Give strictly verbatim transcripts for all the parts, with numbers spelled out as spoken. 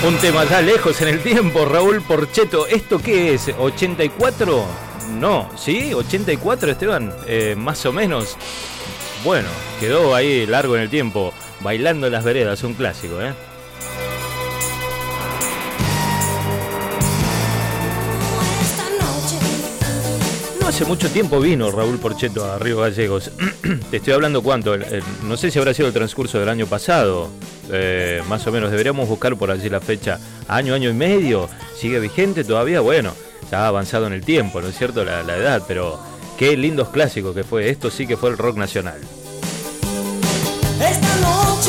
Un tema ya lejos en el tiempo, Raúl Porchetto. ¿Esto qué es? ¿ochenta y cuatro? No, ¿sí? ¿ochenta y cuatro, Esteban? Eh, más o menos. Bueno, quedó ahí largo en el tiempo. Bailando en las veredas, un clásico, ¿eh? No hace mucho tiempo vino Raúl Porchetto a Río Gallegos. Te estoy hablando cuánto, no sé si habrá sido el transcurso del año pasado, eh, más o menos, deberíamos buscar por allí la fecha. Año, año y medio, sigue vigente todavía, bueno, ya ha avanzado en el tiempo, ¿no es cierto? La, la edad, pero qué lindos clásicos que fue, esto sí que fue el rock nacional. Esta noche.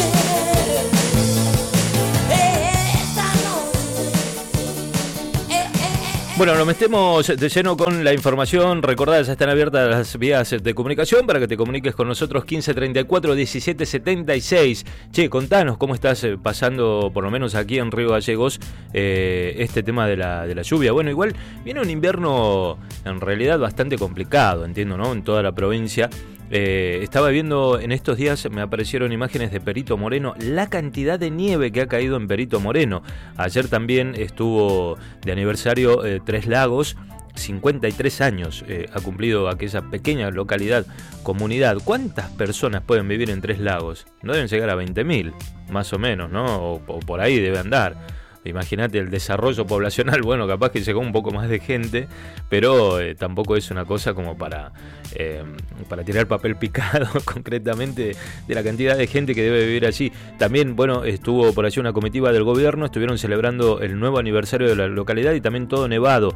Bueno, nos metemos de lleno con la información. Recordad, ya están abiertas las vías de comunicación para que te comuniques con nosotros. Quince treinta y cuatro diecisiete setenta y seis. Che, contanos cómo estás pasando, por lo menos aquí en Río Gallegos, eh, este tema de la, de la lluvia. Bueno, igual viene un invierno en realidad bastante complicado, entiendo, ¿no? En toda la provincia. Eh, estaba viendo en estos días, me aparecieron imágenes de Perito Moreno, la cantidad de nieve que ha caído en Perito Moreno. Ayer también estuvo de aniversario eh, Tres Lagos, cincuenta y tres años eh, ha cumplido aquella pequeña localidad, comunidad. ¿Cuántas personas pueden vivir en Tres Lagos? No deben llegar a veinte mil, más o menos, ¿no? O, o por ahí debe andar. Imagínate el desarrollo poblacional, bueno, capaz que llegó un poco más de gente, pero eh, tampoco es una cosa como para, eh, para tirar papel picado concretamente de la cantidad de gente que debe vivir allí. También, bueno, estuvo por allí una comitiva del gobierno, estuvieron celebrando el nuevo aniversario de la localidad y también todo nevado.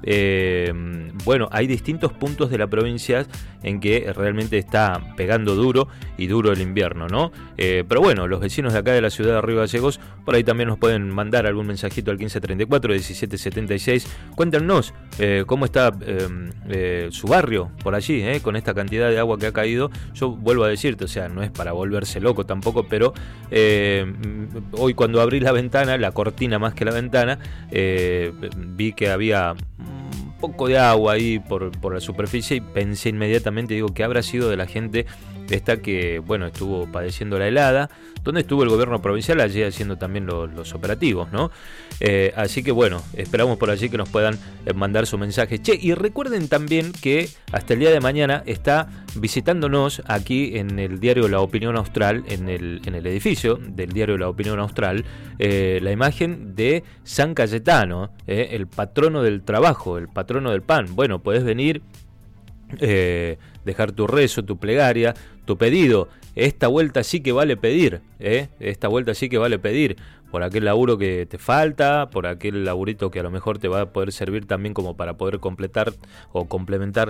Eh, bueno, hay distintos puntos de la provincia en que realmente está pegando duro y duro el invierno, ¿no? Eh, pero bueno, los vecinos de acá de la ciudad de Río Gallegos, por ahí también nos pueden mandar algún mensajito al quince treinta y cuatro diecisiete setenta y seis. Cuéntenos eh, cómo está eh, eh, su barrio por allí, eh, con esta cantidad de agua que ha caído. Yo vuelvo a decirte, o sea, no es para volverse loco tampoco, pero eh, hoy cuando abrí la ventana, la cortina más que la ventana, eh, vi que había un poco de agua ahí por, por la superficie y pensé inmediatamente, digo, ¿qué habrá sido de la gente esta que, bueno, estuvo padeciendo la helada? Donde estuvo el gobierno provincial allí haciendo también lo, los operativos, ¿no? Eh, así que bueno, esperamos por allí que nos puedan eh, mandar su mensaje. Che, y recuerden también que hasta el día de mañana está visitándonos aquí en el diario La Opinión Austral, en el, en el edificio del diario La Opinión Austral, eh, la imagen de San Cayetano, eh, el patrono del trabajo, el patrono del pan. Bueno, podés venir, eh, dejar tu rezo, tu plegaria, tu pedido. Esta vuelta sí que vale pedir, ¿eh? Esta vuelta sí que vale pedir por aquel laburo que te falta, por aquel laburito que a lo mejor te va a poder servir también como para poder completar o complementar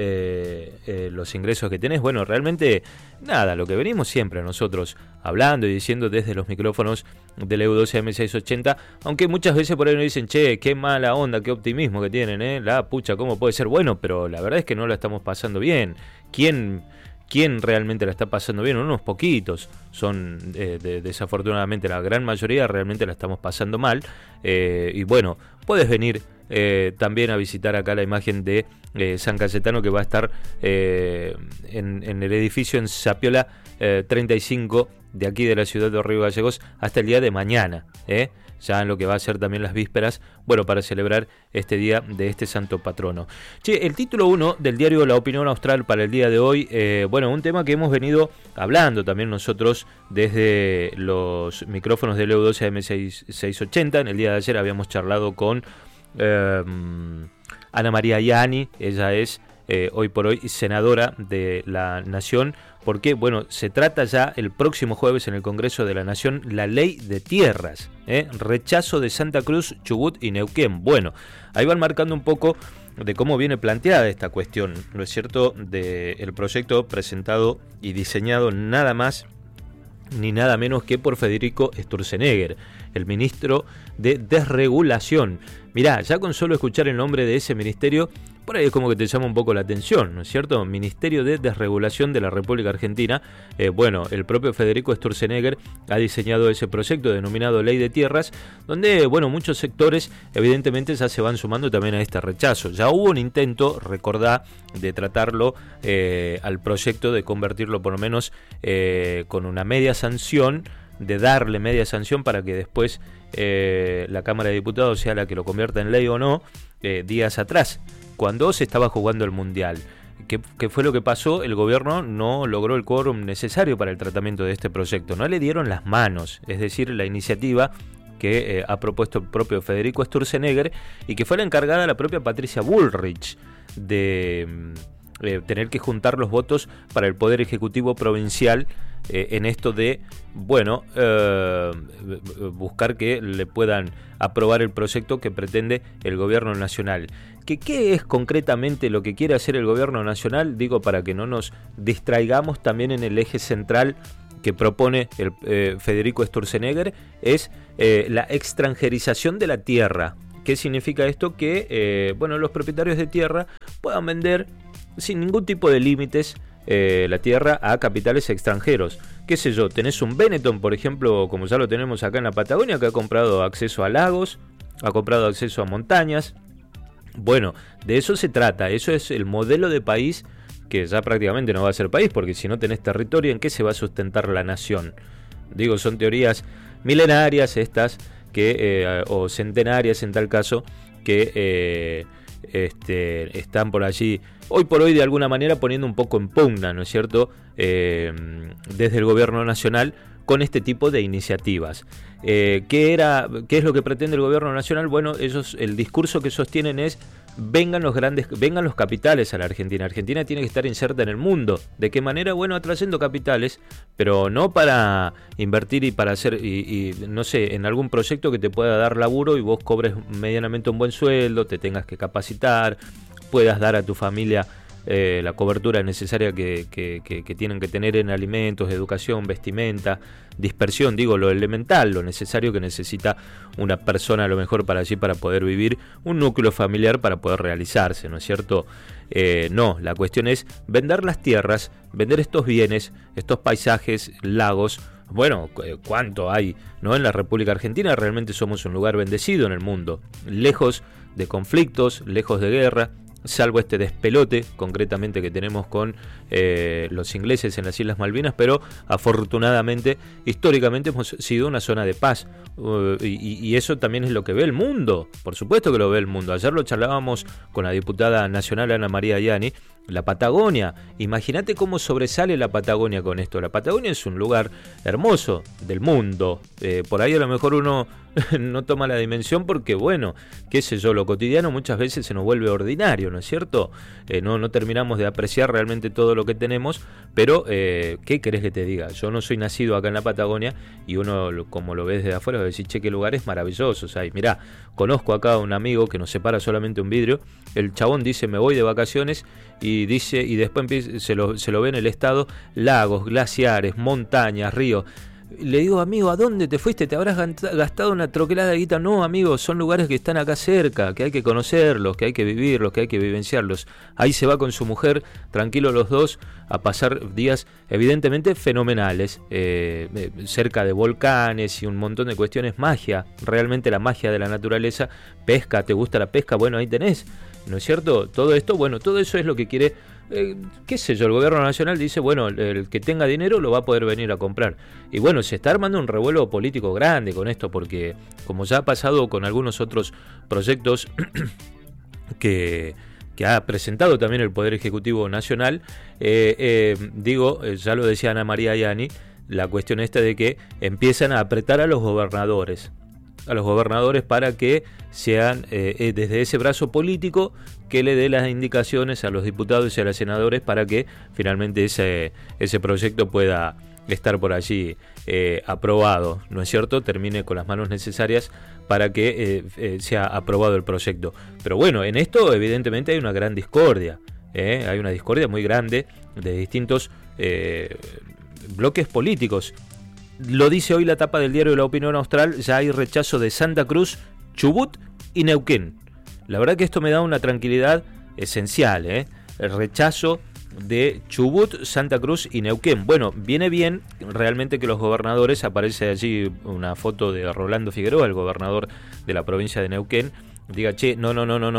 eh, eh, los ingresos que tenés. Bueno, realmente nada, lo que venimos siempre nosotros hablando y diciendo desde los micrófonos del E U doce M seiscientos ochenta, aunque muchas veces por ahí nos dicen, che, qué mala onda, qué optimismo que tienen, ¿eh? La pucha, ¿cómo puede ser? Bueno, pero la verdad es que no la estamos pasando bien. ¿Quién... ¿Quién realmente la está pasando bien? Unos poquitos son, eh, de, desafortunadamente, la gran mayoría realmente la estamos pasando mal. Eh, y bueno, puedes venir eh, también a visitar acá la imagen de eh, San Cayetano, que va a estar eh, en, en el edificio en Zapiola eh, treinta y cinco de aquí de la ciudad de Río Gallegos hasta el día de mañana, ¿eh? Ya en lo que va a ser también las vísperas, bueno, para celebrar este día de este santo patrono. Che, el título uno del diario La Opinión Austral para el día de hoy, eh, bueno, un tema que hemos venido hablando también nosotros desde los micrófonos del E U doce M seiscientos ochenta. En el día de ayer habíamos charlado con eh, Ana María Yani, ella es eh, hoy por hoy senadora de la Nación, porque, bueno, se trata ya el próximo jueves en el Congreso de la Nación la ley de tierras, ¿eh? Rechazo de Santa Cruz, Chubut y Neuquén. Bueno, ahí van marcando un poco de cómo viene planteada esta cuestión, ¿no es cierto?, del proyecto presentado y diseñado nada más ni nada menos que por Federico Sturzenegger, el ministro de Desregulación. Mirá, ya con solo escuchar el nombre de ese ministerio, por ahí es como que te llama un poco la atención, ¿no es cierto? Ministerio de Desregulación de la República Argentina. Eh, bueno, el propio Federico Sturzenegger ha diseñado ese proyecto denominado Ley de Tierras, donde, bueno, muchos sectores evidentemente ya se van sumando también a este rechazo. Ya hubo un intento, recordá, de tratarlo eh, al proyecto, de convertirlo por lo menos eh, con una media sanción de darle media sanción para que después eh, la Cámara de Diputados sea la que lo convierta en ley o no, eh, días atrás, cuando se estaba jugando el Mundial. ¿Qué, ¿Qué fue lo que pasó? El gobierno no logró el quórum necesario para el tratamiento de este proyecto, no le dieron las manos, es decir, la iniciativa que eh, ha propuesto el propio Federico Sturzenegger y que fue la encargada la propia Patricia Bullrich de eh, tener que juntar los votos para el Poder Ejecutivo Provincial eh, en esto de, bueno, eh, buscar que le puedan aprobar el proyecto que pretende el gobierno nacional. ¿Qué, ¿Qué es concretamente lo que quiere hacer el gobierno nacional? Digo, para que no nos distraigamos también en el eje central que propone el, eh, Federico Sturzenegger, es eh, la extranjerización de la tierra. ¿Qué significa esto? Que eh, bueno, los propietarios de tierra puedan vender sin ningún tipo de límites eh, la tierra a capitales extranjeros. ¿Qué sé yo? Tenés un Benetton, por ejemplo, como ya lo tenemos acá en la Patagonia, que ha comprado acceso a lagos, ha comprado acceso a montañas. Bueno, de eso se trata. Eso es el modelo de país que ya prácticamente no va a ser país, porque si no tenés territorio, ¿en qué se va a sustentar la nación? Digo, son teorías milenarias estas, que eh, o centenarias en tal caso, que eh, este, están por allí, hoy por hoy de alguna manera poniendo un poco en pugna, ¿no es cierto?, eh, desde el gobierno nacional, con este tipo de iniciativas. Eh, ¿qué, era, ¿Qué es lo que pretende el gobierno nacional? Bueno, ellos, el discurso que sostienen es: vengan los grandes, vengan los capitales a la Argentina. Argentina tiene que estar inserta en el mundo. ¿De qué manera? Bueno, atrayendo capitales, pero no para invertir y para hacer, y, y no sé, en algún proyecto que te pueda dar laburo y vos cobres medianamente un buen sueldo, te tengas que capacitar, puedas dar a tu familia Eh, la cobertura necesaria que, que, que, que tienen que tener en alimentos, educación, vestimenta, dispersión, digo, lo elemental, lo necesario que necesita una persona a lo mejor para allí, para poder vivir, un núcleo familiar para poder realizarse, ¿no es cierto? Eh, no, la cuestión es vender las tierras, vender estos bienes, estos paisajes, lagos. Bueno, ¿cuánto hay, no? En la República Argentina realmente somos un lugar bendecido en el mundo, lejos de conflictos, lejos de guerra, salvo este despelote concretamente que tenemos con eh, los ingleses en las Islas Malvinas, pero afortunadamente, históricamente hemos sido una zona de paz, uh, y, y eso también es lo que ve el mundo, por supuesto que lo ve el mundo. Ayer lo charlábamos con la diputada nacional Ana María Yani. La Patagonia, imagínate cómo sobresale la Patagonia con esto. La Patagonia es un lugar hermoso del mundo, eh, por ahí a lo mejor uno no toma la dimensión porque, bueno, qué sé yo, lo cotidiano muchas veces se nos vuelve ordinario, ¿no es cierto? Eh, no, no terminamos de apreciar realmente todo lo que tenemos, pero eh, ¿qué querés que te diga? Yo no soy nacido acá en la Patagonia y uno, como lo ves desde afuera, va a decir, che, qué lugares maravillosos hay. Mirá, conozco acá a un amigo que nos separa solamente un vidrio, el chabón dice, me voy de vacaciones, y dice, y después empieza, se, lo, se lo ve en el estado, lagos, glaciares, montañas, ríos. Le digo, amigo, ¿a dónde te fuiste? ¿Te habrás gastado una troquelada de guita? No, amigo, son lugares que están acá cerca, que hay que conocerlos, que hay que vivirlos, que hay que vivenciarlos. Ahí se va con su mujer, tranquilos los dos, a pasar días evidentemente fenomenales, eh, cerca de volcanes y un montón de cuestiones, magia, realmente la magia de la naturaleza. Pesca, ¿te gusta la pesca? Bueno, ahí tenés, ¿no es cierto? Todo esto, bueno, todo eso es lo que quiere, eh, qué sé yo, el gobierno nacional dice, bueno, el, el que tenga dinero lo va a poder venir a comprar. Y bueno, se está armando un revuelo político grande con esto, porque como ya ha pasado con algunos otros proyectos que, que ha presentado también el Poder Ejecutivo Nacional, eh, eh, digo, ya lo decía Ana María Yani, la cuestión esta de que empiezan a apretar a los gobernadores, a los gobernadores para que sean eh, desde ese brazo político que le dé las indicaciones a los diputados y a los senadores para que finalmente ese, ese proyecto pueda estar por allí eh, aprobado, ¿no es cierto? Termine con las manos necesarias para que eh, eh, sea aprobado el proyecto. Pero bueno, en esto evidentemente hay una gran discordia, ¿eh? Hay una discordia muy grande de distintos eh, bloques políticos. Lo dice hoy la tapa del diario La Opinión Austral, ya hay rechazo de Santa Cruz, Chubut y Neuquén. La verdad que esto me da una tranquilidad esencial, ¿eh? El rechazo de Chubut, Santa Cruz y Neuquén. Bueno, viene bien realmente que los gobernadores, aparece allí una foto de Rolando Figueroa, el gobernador de la provincia de Neuquén, diga, che, no, no, no, no, no,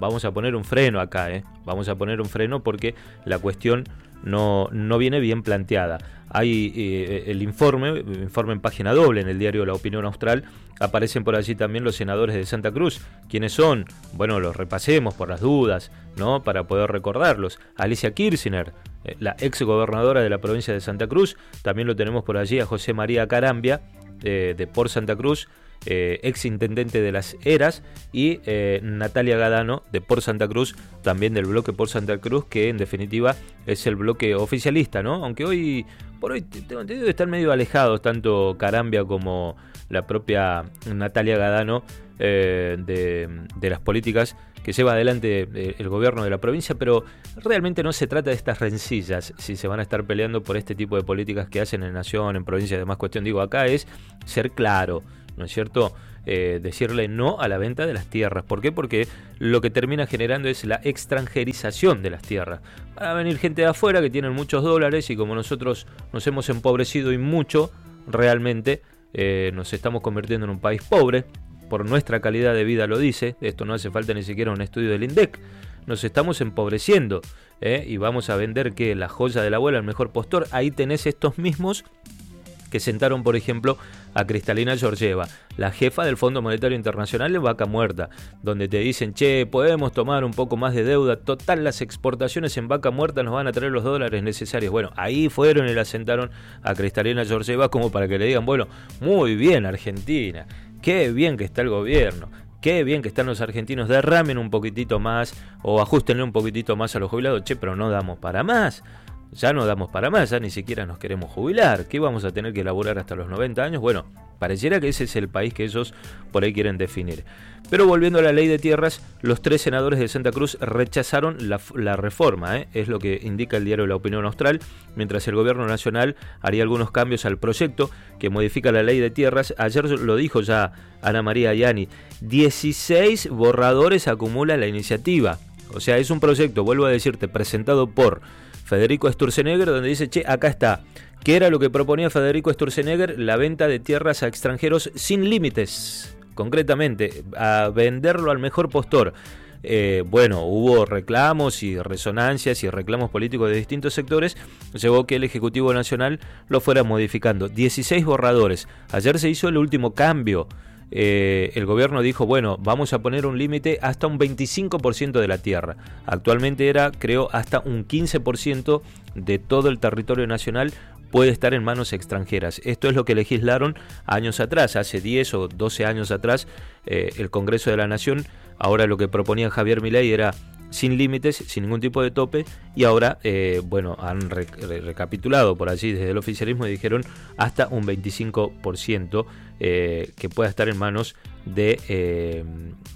vamos a poner un freno acá, ¿eh? Vamos a poner un freno porque la cuestión no, no viene bien planteada. Hay eh, el informe, el informe en página doble en el diario La Opinión Austral, aparecen por allí también los senadores de Santa Cruz. ¿Quiénes son? Bueno, los repasemos por las dudas, ¿no? Para poder recordarlos. Alicia Kirchner, eh, la ex gobernadora de la provincia de Santa Cruz, también lo tenemos por allí a José María Carambia, eh, de Por Santa Cruz, Eh, ex intendente de Las Heras, y eh, Natalia Gadano de Por Santa Cruz, también del bloque Por Santa Cruz, que en definitiva es el bloque oficialista, ¿no? Aunque hoy por hoy tengo entendido que están medio alejados tanto Carambia como la propia Natalia Gadano eh, de, de las políticas que lleva adelante el gobierno de la provincia, pero realmente no se trata de estas rencillas, si se van a estar peleando por este tipo de políticas que hacen en Nación, en provincia y demás cuestión. Digo, acá es ser claro, ¿no es cierto? Eh, decirle no a la venta de las tierras. ¿Por qué? Porque lo que termina generando es la extranjerización de las tierras. Van a venir gente de afuera que tienen muchos dólares y como nosotros nos hemos empobrecido y mucho, realmente eh, nos estamos convirtiendo en un país pobre. Por nuestra calidad de vida lo dice, esto no hace falta ni siquiera un estudio del INDEC. Nos estamos empobreciendo ¿eh? y vamos a vender que la joya de la abuela, el mejor postor. Ahí tenés estos mismos que sentaron, por ejemplo, a Cristalina Georgieva, la jefa del Fondo Monetario Internacional de Vaca Muerta, donde te dicen, che, podemos tomar un poco más de deuda, total, las exportaciones en Vaca Muerta nos van a traer los dólares necesarios. Bueno, ahí fueron y la sentaron a Cristalina Georgieva como para que le digan, bueno, muy bien Argentina, qué bien que está el gobierno, qué bien que están los argentinos, derramen un poquitito más o ajustenle un poquitito más a los jubilados, che, pero no damos para más. Ya no damos para más, ya ni siquiera nos queremos jubilar. ¿Qué vamos a tener que laburar hasta los noventa años? Bueno, pareciera que ese es el país que ellos por ahí quieren definir. Pero volviendo a la ley de tierras, los tres senadores de Santa Cruz rechazaron la, la reforma, ¿eh? Es lo que indica el diario La Opinión Austral, mientras el gobierno nacional haría algunos cambios al proyecto que modifica la ley de tierras. Ayer lo dijo ya Ana María Ayani, dieciséis borradores acumula la iniciativa. O sea, es un proyecto, vuelvo a decirte, presentado por Federico Sturzenegger, donde dice, che, acá está. ¿Qué era lo que proponía Federico Sturzenegger? La venta de tierras a extranjeros sin límites, concretamente, a venderlo al mejor postor. Eh, bueno, hubo reclamos y resonancias y reclamos políticos de distintos sectores, llevó que el Ejecutivo Nacional lo fuera modificando. dieciséis borradores. Ayer se hizo el último cambio. Eh, el gobierno dijo, bueno, vamos a poner un límite hasta un veinticinco por ciento de la tierra. Actualmente era, creo, hasta un quince por ciento de todo el territorio nacional puede estar en manos extranjeras. Esto es lo que legislaron años atrás, hace diez o doce años atrás, eh, el Congreso de la Nación. Ahora lo que proponía Javier Milei era sin límites, sin ningún tipo de tope, y ahora, eh, bueno, han re- re- recapitulado por allí desde el oficialismo y dijeron hasta un veinticinco por ciento eh, que pueda estar en manos de, eh,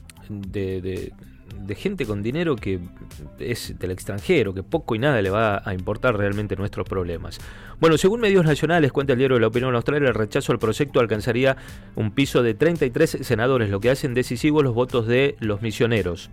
de, de, de gente con dinero que es del extranjero, que poco y nada le va a importar realmente nuestros problemas. Bueno, según medios nacionales, cuenta el diario de La Opinión Austral, el rechazo al proyecto alcanzaría un piso de treinta y tres senadores, lo que hacen decisivos los votos de los misioneros.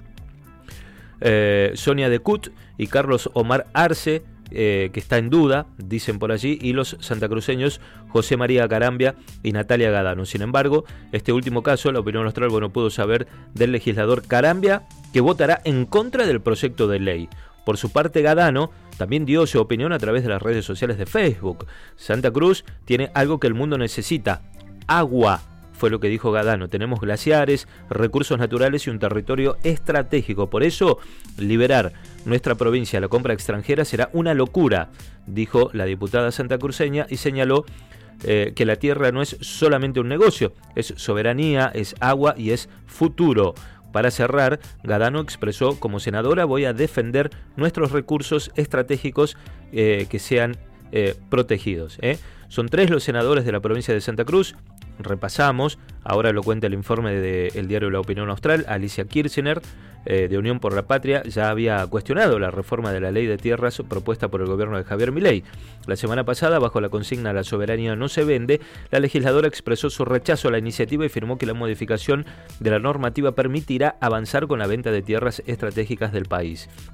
Eh, Sonia de Cut y Carlos Omar Arce, eh, que está en duda, dicen por allí, y los santacruceños José María Carambia y Natalia Gadano. Sin embargo, este último caso, La Opinión Austral, bueno, pudo saber del legislador Carambia que votará en contra del proyecto de ley. Por su parte, Gadano también dio su opinión a través de las redes sociales de Facebook. Santa Cruz tiene algo que el mundo necesita: agua. Fue lo que dijo Gadano. Tenemos glaciares, recursos naturales y un territorio estratégico. Por eso, liberar nuestra provincia a la compra extranjera será una locura, dijo la diputada santacruceña, y señaló eh, que la tierra no es solamente un negocio, es soberanía, es agua y es futuro. Para cerrar, Gadano expresó: como senadora voy a defender nuestros recursos estratégicos eh, que sean eh, protegidos. ¿eh? Son tres los senadores de la provincia de Santa Cruz. Repasamos, ahora lo cuenta el informe del diario La Opinión Austral. Alicia Kirchner, eh, de Unión por la Patria, ya había cuestionado la reforma de la ley de tierras propuesta por el gobierno de Javier Milei. La semana pasada, bajo la consigna "La soberanía no se vende", la legisladora expresó su rechazo a la iniciativa y afirmó que la modificación de la normativa permitirá avanzar con la venta de tierras estratégicas del país.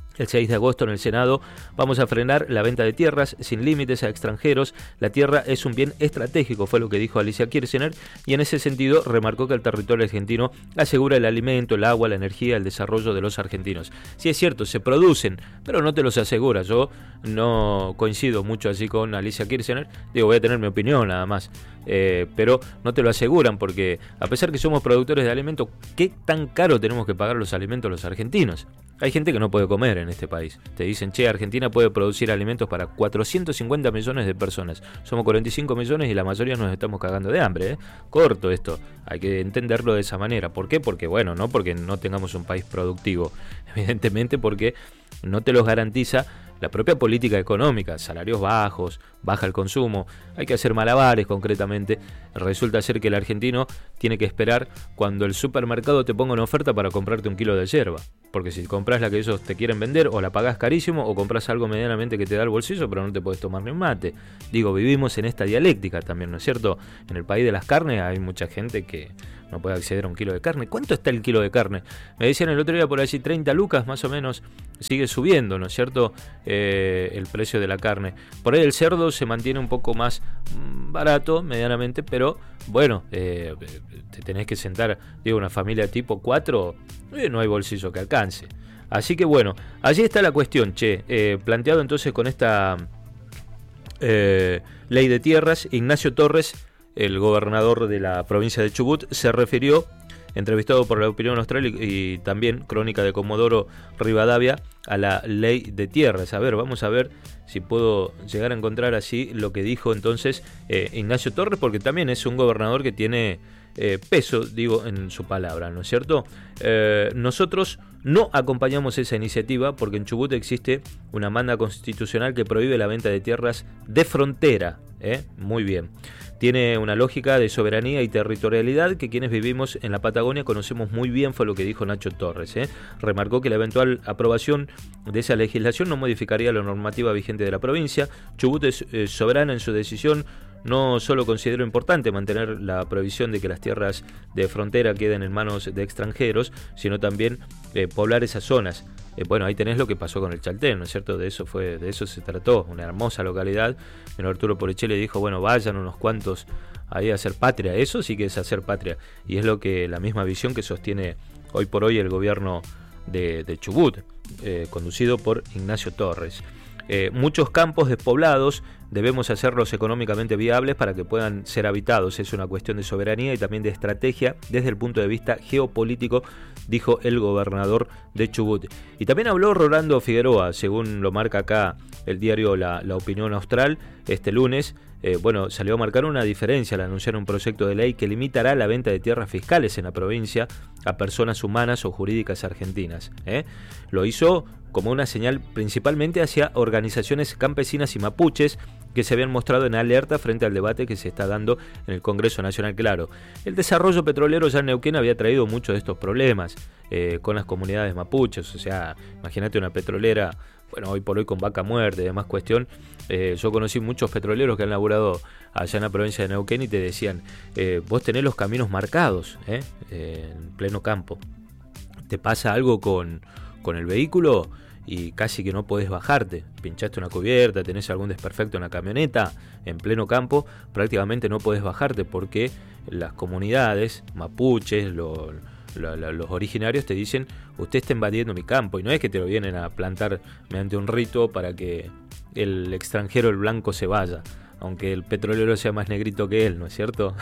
El seis de agosto en el Senado vamos a frenar la venta de tierras sin límites a extranjeros. La tierra es un bien estratégico, fue lo que dijo Alicia Kirchner, y en ese sentido remarcó que el territorio argentino asegura el alimento, el agua, la energía, el desarrollo de los argentinos. Sí, es cierto, se producen, pero no te los asegura. Yo no coincido mucho así con Alicia Kirchner, digo, voy a tener mi opinión nada más, eh, pero no te lo aseguran, porque a pesar que somos productores de alimentos, ¿qué tan caro tenemos que pagar los alimentos los argentinos? Hay gente que no puede comer en este país. Te dicen, che, Argentina puede producir alimentos para cuatrocientos cincuenta millones de personas. Somos cuarenta y cinco millones y la mayoría nos estamos cagando de hambre, ¿eh? Corto esto. Hay que entenderlo de esa manera. ¿Por qué? Porque, bueno, no porque no tengamos un país productivo. Evidentemente porque no te los garantiza la propia política económica, salarios bajos, baja el consumo, hay que hacer malabares concretamente. Resulta ser que el argentino tiene que esperar cuando el supermercado te ponga una oferta para comprarte un kilo de yerba, porque si compras la que ellos te quieren vender, o la pagás carísimo, o compras algo medianamente que te da el bolsillo, pero no te podés tomar ni un mate. Digo, vivimos en esta dialéctica también, ¿no es cierto? En el país de las carnes hay mucha gente que no puede acceder a un kilo de carne. ¿Cuánto está el kilo de carne? Me decían el otro día por allí treinta lucas más o menos. Sigue subiendo, ¿no es cierto? Eh, el precio de la carne. Por ahí el cerdo se mantiene un poco más barato, medianamente, pero bueno, eh, te tenés que sentar, digo, una familia tipo cuatro, eh, no hay bolsillo que alcance. Así que bueno, allí está la cuestión, che. Eh, planteado entonces con esta eh, ley de tierras, Ignacio Torres, el gobernador de la provincia de Chubut, se refirió, entrevistado por La Opinión Austral y, y también Crónica de Comodoro Rivadavia, a la ley de tierras. A ver, vamos a ver si puedo llegar a encontrar así lo que dijo entonces eh, Ignacio Torres, porque también es un gobernador que tiene eh, peso, digo, en su palabra, ¿no es cierto? Eh, nosotros no acompañamos esa iniciativa porque en Chubut existe una manda constitucional que prohíbe la venta de tierras de frontera. ¿eh? Muy bien. Tiene una lógica de soberanía y territorialidad que quienes vivimos en la Patagonia conocemos muy bien, fue lo que dijo Nacho Torres. ¿eh? Remarcó que la eventual aprobación de esa legislación no modificaría la normativa vigente de la provincia. Chubut es eh, soberana en su decisión. No solo considero importante mantener la prohibición de que las tierras de frontera queden en manos de extranjeros, sino también eh, poblar esas zonas. Eh, bueno, ahí tenés lo que pasó con el Chaltén, ¿no es cierto? De eso fue, de eso se trató, una hermosa localidad. Pero Arturo Porechele dijo, bueno, vayan unos cuantos ahí a hacer patria. Eso sí que es hacer patria. Y es lo que la misma visión que sostiene hoy por hoy el gobierno de, de Chubut, eh, conducido por Ignacio Torres. Eh, muchos campos despoblados debemos hacerlos económicamente viables para que puedan ser habitados. Es una cuestión de soberanía y también de estrategia desde el punto de vista geopolítico, dijo el gobernador de Chubut. Y también habló Rolando Figueroa, según lo marca acá el diario La, La Opinión Austral, este lunes. Eh, bueno, salió a marcar una diferencia al anunciar un proyecto de ley que limitará la venta de tierras fiscales en la provincia a personas humanas o jurídicas argentinas. ¿eh? Lo hizo como una señal principalmente hacia organizaciones campesinas y mapuches que se habían mostrado en alerta frente al debate que se está dando en el Congreso Nacional. Claro, el desarrollo petrolero ya en Neuquén había traído muchos de estos problemas eh, con las comunidades mapuches. O sea, imagínate una petrolera, bueno, hoy por hoy con vaca muerta y demás cuestión. Eh, yo conocí muchos petroleros que han laburado allá en la provincia de Neuquén y te decían, eh, vos tenés los caminos marcados, ¿eh? Eh, en pleno campo. Te pasa algo con, con el vehículo y casi que no podés bajarte. Pinchaste una cubierta, tenés algún desperfecto en la camioneta, en pleno campo, prácticamente no podés bajarte porque las comunidades mapuches, los... los originarios te dicen, usted está invadiendo mi campo, y no es que te lo vienen a plantar mediante un rito para que el extranjero, el blanco, se vaya, aunque el petrolero sea más negrito que él, ¿no es cierto?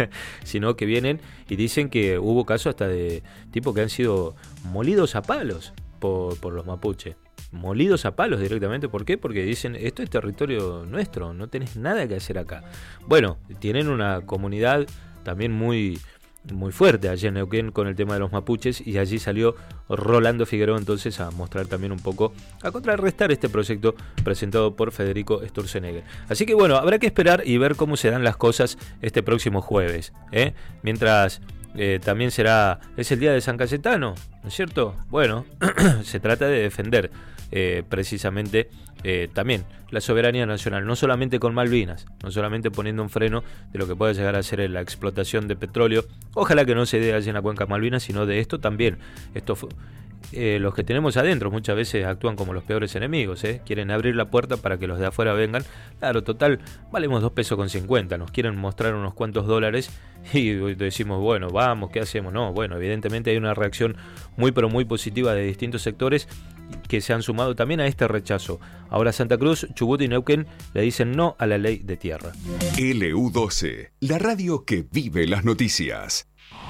Sino que vienen y dicen que hubo casos hasta de tipos que han sido molidos a palos por, por los mapuches, molidos a palos directamente. ¿Por qué? Porque dicen, esto es territorio nuestro, no tenés nada que hacer acá. Bueno, tienen una comunidad también muy... muy fuerte allí en Neuquén con el tema de los mapuches, y allí salió Rolando Figueroa entonces a mostrar también un poco, a contrarrestar este proyecto presentado por Federico Sturzenegger. Así que bueno, habrá que esperar y ver cómo se dan las cosas este próximo jueves, ¿eh? Mientras eh, también será, es el día de San Cayetano, ¿no es cierto? Bueno, se trata de defender eh, precisamente eh, también la soberanía nacional, no solamente con Malvinas, no solamente poniendo un freno de lo que puede llegar a ser la explotación de petróleo. Ojalá que no se dé allí en la cuenca Malvinas, sino de esto también. Esto fue, eh, los que tenemos adentro muchas veces actúan como los peores enemigos, ¿eh? Quieren abrir la puerta para que los de afuera vengan. Claro, total, valemos dos pesos con cincuenta, nos quieren mostrar unos cuantos dólares y decimos, bueno, vamos, ¿qué hacemos? No, bueno, evidentemente hay una reacción muy pero muy positiva de distintos sectores que se han sumado también a este rechazo. Ahora Santa Cruz, Chubut y Neuquén le dicen no a la ley de tierra. L U doce, la radio que vive las noticias.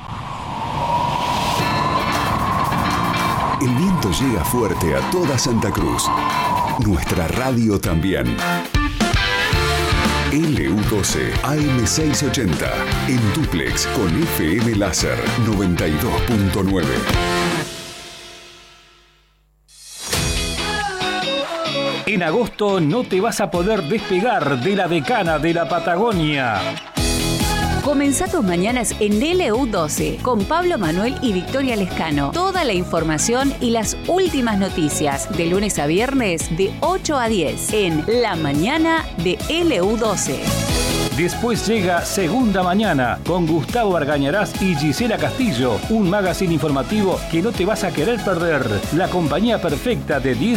El viento llega fuerte a toda Santa Cruz. Nuestra radio también. L U doce A M seiscientos ochenta, en dúplex con F M Láser noventa y dos punto nueve. En agosto no te vas a poder despegar de la decana de la Patagonia. Comenzá tus mañanas en L U doce con Pablo Manuel y Victoria Lescano. Toda la información y las últimas noticias de lunes a viernes de ocho a diez en La Mañana de L U doce. Después llega Segunda Mañana con Gustavo Argañarás y Gisela Castillo, un magazine informativo que no te vas a querer perder. La compañía perfecta de diez